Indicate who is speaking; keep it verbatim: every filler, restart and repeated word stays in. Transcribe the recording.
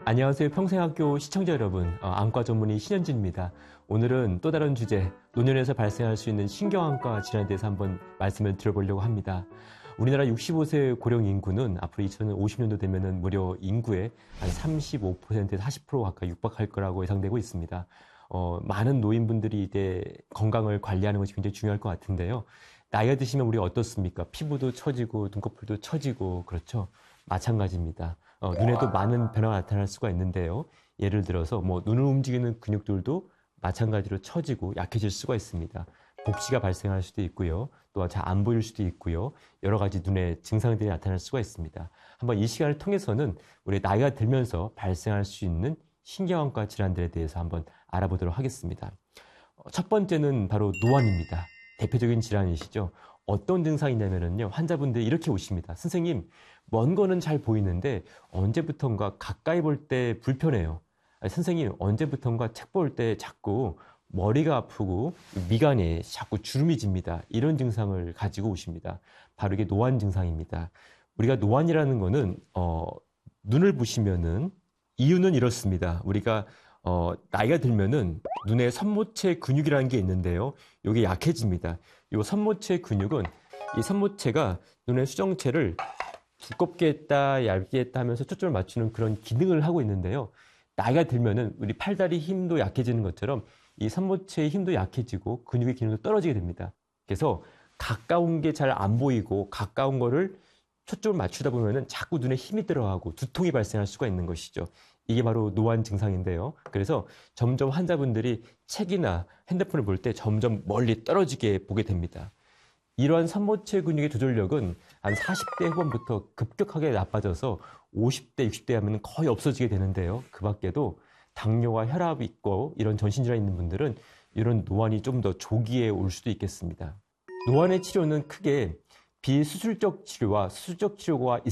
Speaker 1: 안녕하세요. 평생학교 시청자 여러분, 어, 안과 전문의 신현진입니다. 오늘은 또 다른 주제, 노년에서 발생할 수 있는 신경안과 질환에 대해서 한번 말씀을 드려보려고 합니다. 우리나라 육십오 세 고령 인구는 앞으로 이천오십 년도 되면은 무려 인구의 한 삼십오 퍼센트에서 사십 퍼센트 가까이 육박할 거라고 예상되고 있습니다. 어, 많은 노인분들이 이제 건강을 관리하는 것이 굉장히 중요할 것 같은데요. 나이가 드시면 우리 어떻습니까? 피부도 처지고 눈꺼풀도 처지고 그렇죠? 마찬가지입니다. 어, 눈에도 많은 변화가 나타날 수가 있는데요. 예를 들어서 뭐 눈을 움직이는 근육들도 마찬가지로 처지고 약해질 수가 있습니다. 복시가 발생할 수도 있고요. 또한 잘 안 보일 수도 있고요. 여러 가지 눈의 증상들이 나타날 수가 있습니다. 한번 이 시간을 통해서는 우리 나이가 들면서 발생할 수 있는 신경안과 질환들에 대해서 한번 알아보도록 하겠습니다. 어, 첫 번째는 바로 노안입니다. 대표적인 질환이시죠. 어떤 증상이냐면요. 환자분들이 이렇게 오십니다. 선생님, 먼 거는 잘 보이는데 언제부턴가 가까이 볼 때 불편해요. 아니, 선생님, 언제부턴가 책 볼 때 자꾸 머리가 아프고 미간에 자꾸 주름이 집니다. 이런 증상을 가지고 오십니다. 바로 이게 노안 증상입니다. 우리가 노안이라는 거는 어, 눈을 보시면은 이유는 이렇습니다. 우리가 어, 나이가 들면은 눈에 선모체 근육이라는 게 있는데요. 이게 약해집니다. 이 선모체 근육은 이 선모체가 눈의 수정체를 두껍게 했다, 얇게 했다 하면서 초점을 맞추는 그런 기능을 하고 있는데요. 나이가 들면은 우리 팔다리 힘도 약해지는 것처럼 이 선모체의 힘도 약해지고 근육의 기능도 떨어지게 됩니다. 그래서 가까운 게 잘 안 보이고 가까운 거를 초점을 맞추다 보면은 자꾸 눈에 힘이 들어가고 두통이 발생할 수가 있는 것이죠. 이게 바로 노안 증상인데요. 그래서 점점 환자분들이 책이나 핸드폰을 볼 때 점점 멀리 떨어지게 보게 됩니다. 이러한 선모체 근육의 조절력은 한 사십 대 후반부터 급격하게 나빠져서 오십 대, 육십 대 하면 거의 없어지게 되는데요. 그 밖에도 당뇨와 혈압이 있고 이런 전신질환이 있는 분들은 이런 노안이 좀 더 조기에 올 수도 있겠습니다. 노안의 치료는 크게 비수술적 치료와 수술적 치료가